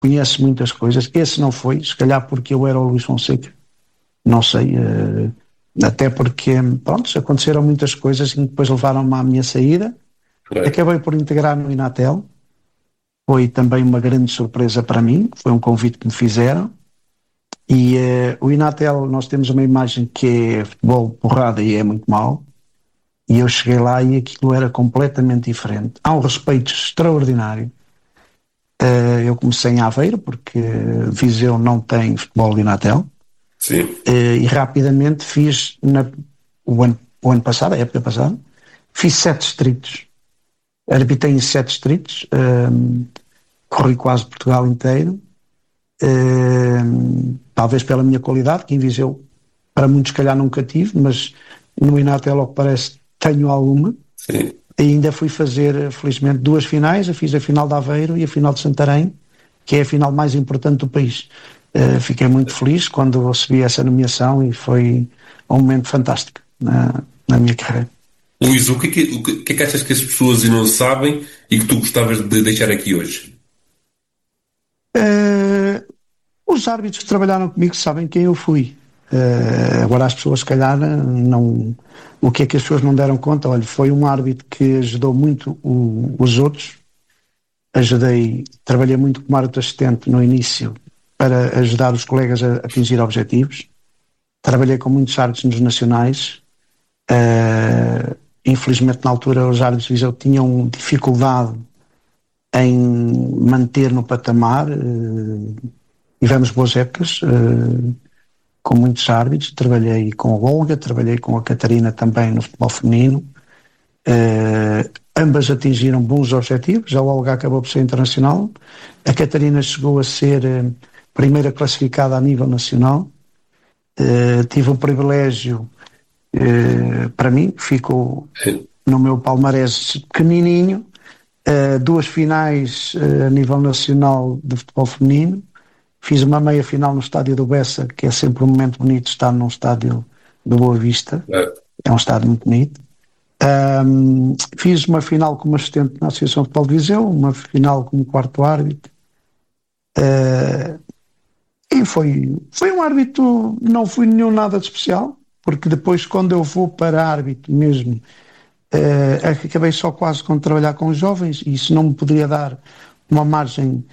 conhece muitas coisas. Esse não foi, se calhar porque eu era o Luís Fonseca, não sei, até porque, pronto, aconteceram muitas coisas que depois levaram-me à minha saída. Claro. Acabei por integrar no Inatel, foi também uma grande surpresa para mim, foi um convite que me fizeram. E o Inatel, nós temos uma imagem que é futebol porrada e é muito mau. E eu cheguei lá e aquilo era completamente diferente. Há um respeito extraordinário. Eu comecei em Aveiro, porque Viseu não tem futebol de Inatel. Sim. E rapidamente fiz, o ano passado, a época passada, fiz 7 distritos. Arbitrei em 7 distritos, corri quase Portugal inteiro. Talvez pela minha qualidade, que em Viseu para muitos se calhar nunca tive, mas no Inatel, ao que parece, tenho alguma. Sim. E ainda fui fazer, felizmente, 2 finais. Eu fiz a final de Aveiro e a final de Santarém, que é a final mais importante do país. Fiquei muito feliz quando recebi essa nomeação e foi um momento fantástico na minha carreira. Luís, o que é que achas que as pessoas não sabem e que tu gostavas de deixar aqui hoje? Uh, os árbitros que trabalharam comigo sabem quem eu fui. Agora as pessoas, se calhar, não. O que é que as pessoas não deram conta? Olha, foi um árbitro que ajudou muito os outros. Trabalhei muito como árbitro assistente no início para ajudar os colegas a atingir objetivos. Trabalhei com muitos árbitros nos nacionais. Infelizmente, na altura, os árbitros de Viseu tinham dificuldade em manter no patamar. Tivemos boas épocas com muitos árbitros. Trabalhei com a Olga, trabalhei com a Catarina também no futebol feminino. Ambas atingiram bons objetivos. A Olga acabou por ser internacional. A Catarina chegou a ser primeira classificada a nível nacional. Tive o privilégio, para mim, ficou no meu palmarés pequenininho, 2 finais a nível nacional de futebol feminino. Fiz uma meia final no estádio do Bessa, que é sempre um momento bonito estar num estádio do Boa Vista. É um estádio muito bonito. Fiz uma final como assistente na Associação de Futebol de Viseu, uma final como quarto árbitro. E foi um árbitro, não fui nenhum nada de especial, porque depois, quando eu vou para árbitro mesmo, acabei só quase com trabalhar com jovens, e isso não me poderia dar uma margem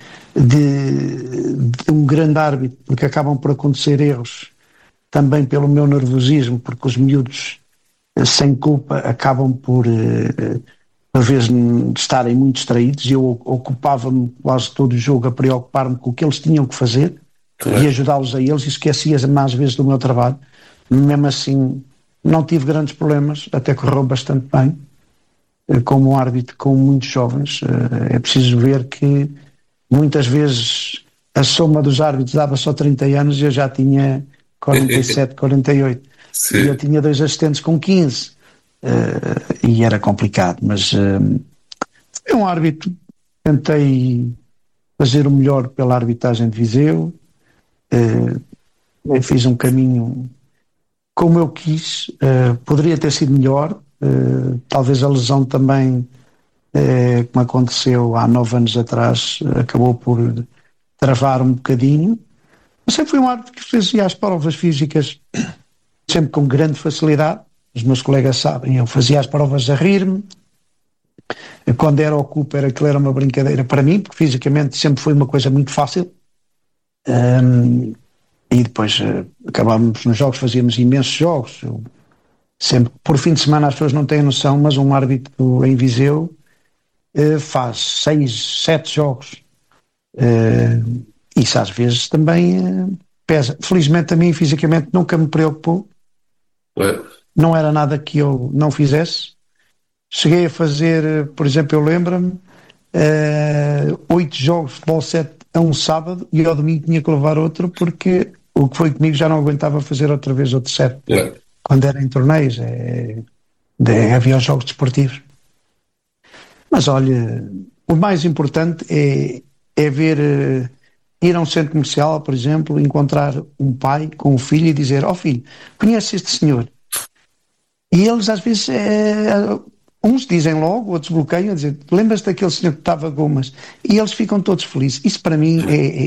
de um grande árbitro, porque acabam por acontecer erros também pelo meu nervosismo, porque os miúdos sem culpa acabam por vezes estarem muito distraídos, e eu ocupava-me quase todo o jogo a preocupar-me com o que eles tinham que fazer e ajudá-los a eles, e esquecia-me às vezes do meu trabalho. Mesmo assim não tive grandes problemas, até correu bastante bem como árbitro com muitos jovens. É preciso ver que muitas vezes a soma dos árbitros dava só 30 anos e eu já tinha 47, 48. Sim. E eu tinha 2 assistentes com 15. E era complicado, mas foi um árbitro. Tentei fazer o melhor pela arbitragem de Viseu. Fiz um caminho como eu quis. Poderia ter sido melhor. Talvez a lesão também, como aconteceu há 9 anos atrás, acabou por travar um bocadinho. Eu sempre fui um árbitro que fazia as provas físicas sempre com grande facilidade. Os meus colegas sabem, eu fazia as provas a rir-me. Quando era o Cooper, aquilo era uma brincadeira para mim, porque fisicamente sempre foi uma coisa muito fácil. E depois acabávamos nos jogos, fazíamos imensos jogos. Sempre, por fim de semana, as pessoas não têm noção, mas um árbitro em Viseu faz 6, 7 jogos. Isso às vezes também pesa. Felizmente a mim fisicamente nunca me preocupou. Não era nada que eu não fizesse. Cheguei a fazer, por exemplo, eu lembro-me, 8 jogos de futebol 7 a um sábado, e ao domingo tinha que levar outro, porque o que foi comigo já não aguentava fazer outra vez outro 7. Quando era em torneios, havia os jogos desportivos. Mas olha, o mais importante é ver, ir a um centro comercial, por exemplo, encontrar um pai com um filho e dizer: ó filho, conhece este senhor? E eles às vezes, uns dizem logo, outros bloqueiam, a dizer, lembras-te daquele senhor que estava gomas? E eles ficam todos felizes. Isso para mim